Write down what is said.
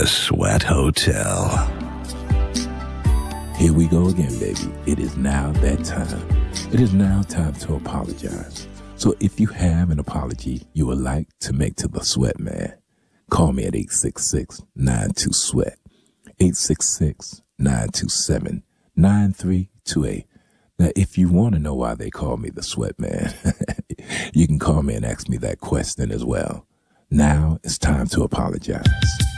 The Sweat Hotel. Here we go again, baby. It is now that time. It is now time to apologize. So if you have an apology you would like to make to the Sweat Man, call me at 866-92-SWEAT, 866-927-9328. Now, if you want to know why they call me the Sweat Man, you can call me and ask me that question as well. Now it's time to apologize.